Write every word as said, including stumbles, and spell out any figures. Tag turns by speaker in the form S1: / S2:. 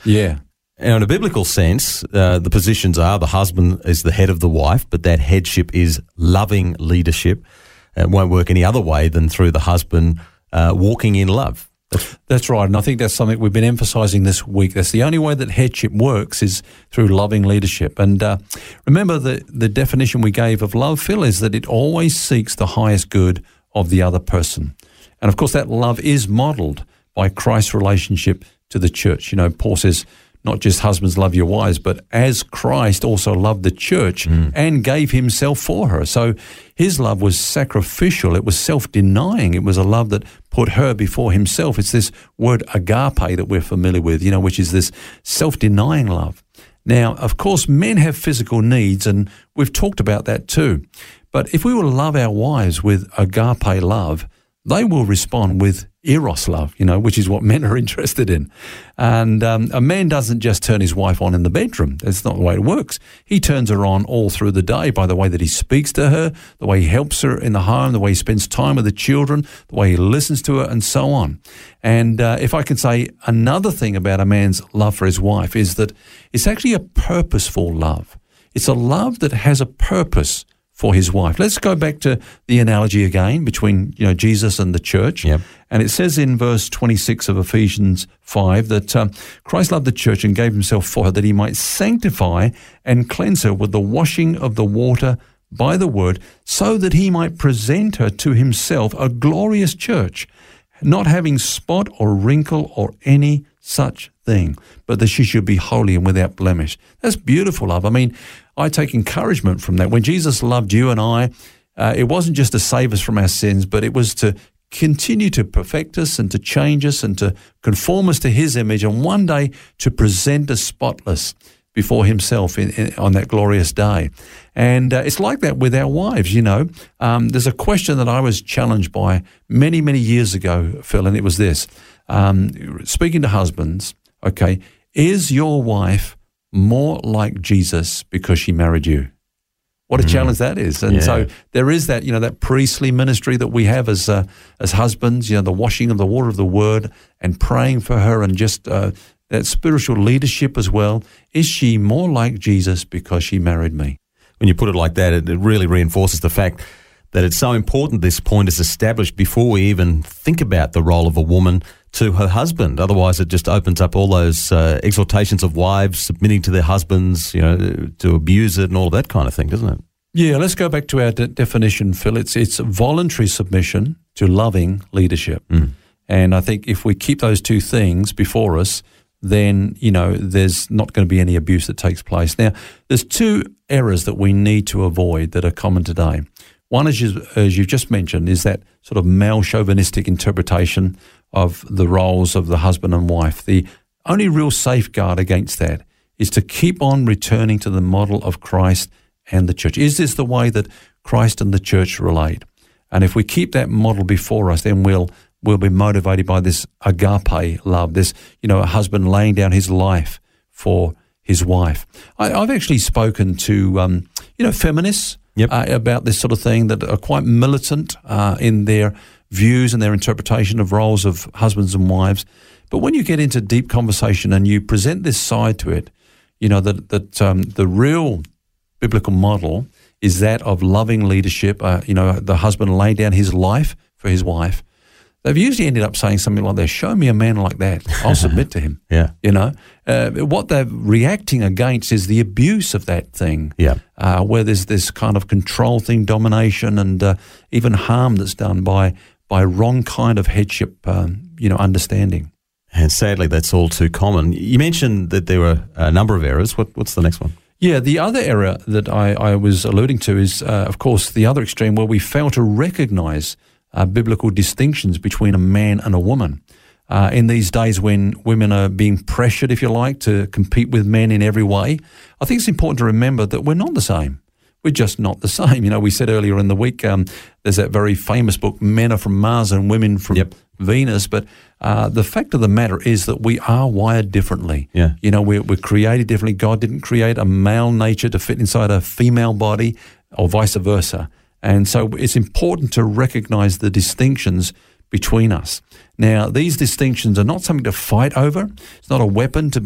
S1: Yeah.
S2: Now, in a biblical sense, uh, the positions are the husband is the head of the wife, but that headship is loving leadership. It won't work any other way than through the husband uh, walking in love.
S1: That's right, and I think that's something we've been emphasising this week. That's the only way that headship works is through loving leadership. And uh, remember, the, the definition we gave of love, Phil, is that it always seeks the highest good of the other person. And of course, that love is modelled by Christ's relationship to the church. You know, Paul says, not just husbands love your wives, but as Christ also loved the church mm. and gave himself for her. So his love was sacrificial. It was self-denying. It was a love that put her before himself. It's this word agape that we're familiar with, you know, which is this self-denying love. Now, of course, men have physical needs, and we've talked about that too. But if we will love our wives with agape love, they will respond with eros love, you know, which is what men are interested in. And um, a man doesn't just turn his wife on in the bedroom. That's not the way it works. He turns her on all through the day by the way that he speaks to her, the way he helps her in the home, the way he spends time with the children, the way he listens to her, and so on. And uh, if I can say another thing about a man's love for his wife is that it's actually a purposeful love. It's a love that has a purpose for his wife. Let's go back to the analogy again between, you know, Jesus and the church.
S2: Yep.
S1: And it says in verse twenty-six of Ephesians five that um, Christ loved the church and gave himself for her that he might sanctify and cleanse her with the washing of the water by the word, so that he might present her to himself a glorious church, not having spot or wrinkle or any such thing, but that she should be holy and without blemish. That's beautiful love. I mean, I take encouragement from that. When Jesus loved you and I, uh, it wasn't just to save us from our sins, but it was to continue to perfect us and to change us and to conform us to his image, and one day to present us spotless before himself in, in, on that glorious day. And uh, it's like that with our wives, you know. Um, there's a question that I was challenged by many, many years ago, Phil, and it was this. Um, speaking to husbands, okay, is your wife more like Jesus because she married you? What a mm. challenge that is. And yeah. so there is that, you know, that priestly ministry that we have as uh, as husbands, you know, the washing of the water of the word and praying for her, and just uh, that spiritual leadership as well. Is she more like Jesus because she married me?
S2: When you put it like that, it, it really reinforces the fact that it's so important this point is established before we even think about the role of a woman to her husband. Otherwise, it just opens up all those uh, exhortations of wives submitting to their husbands, you know, to abuse it and all of that kind of thing, doesn't it?
S1: Yeah, let's go back to our de- definition, Phil. It's it's voluntary submission to loving leadership. Mm. And I think if we keep those two things before us, then, you know, there's not going to be any abuse that takes place. Now, there's two errors that we need to avoid that are common today. One, as, you, as you've just mentioned, is that sort of male chauvinistic interpretation of the roles of the husband and wife. The only real safeguard against that is to keep on returning to the model of Christ and the church. Is this the way that Christ and the church relate? And if we keep that model before us, then we'll we'll be motivated by this agape love, this, you know, a husband laying down his life for his wife. I, I've actually spoken to, um, you know, feminists yep. uh, about this sort of thing that are quite militant uh, in their views and their interpretation of roles of husbands and wives. But when you get into deep conversation and you present this side to it, you know, that, that um, the real biblical model is that of loving leadership, uh, you know, the husband laying down his life for his wife. They've usually ended up saying something like this: show me a man like that, I'll submit to him.
S2: Yeah.
S1: You know, uh, what they're reacting against is the abuse of that thing.
S2: Yeah.
S1: Uh, where there's this kind of control thing, domination, and uh, even harm that's done by by wrong kind of headship, um, you know, understanding.
S2: And sadly, that's all too common. You mentioned that there were a number of errors. What, what's the next one?
S1: Yeah, the other error that I, I was alluding to is, uh, of course, the other extreme where we fail to recognize uh, biblical distinctions between a man and a woman. Uh, in these days when women are being pressured, if you like, to compete with men in every way, I think it's important to remember that we're not the same. We're just not the same. You know, we said earlier in the week, um, there's that very famous book, Men Are From Mars and Women From yep. Venus. But uh, the fact of the matter is that we are wired differently.
S2: Yeah.
S1: You know, we're, we're created differently. God didn't create a male nature to fit inside a female body or vice versa. And so it's important to recognize the distinctions between us. Now, these distinctions are not something to fight over. It's not a weapon to